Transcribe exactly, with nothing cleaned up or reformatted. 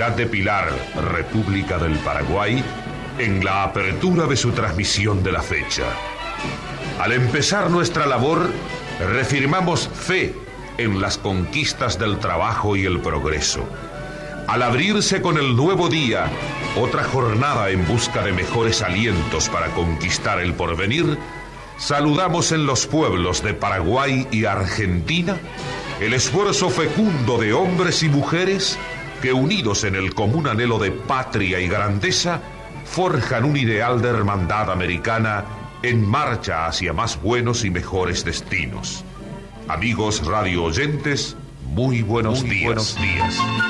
Ciudad de Pilar, República del Paraguay, en la apertura de su transmisión de la fecha. Al empezar nuestra labor, reafirmamos fe en las conquistas del trabajo y el progreso. Al abrirse con el nuevo día, otra jornada en busca de mejores alientos para conquistar el porvenir, saludamos en los pueblos de Paraguay y Argentina el esfuerzo fecundo de hombres y mujeres que, unidos en el común anhelo de patria y grandeza, forjan un ideal de hermandad americana en marcha hacia más buenos y mejores destinos. Amigos radio oyentes, muy buenos muy días. Buenos días.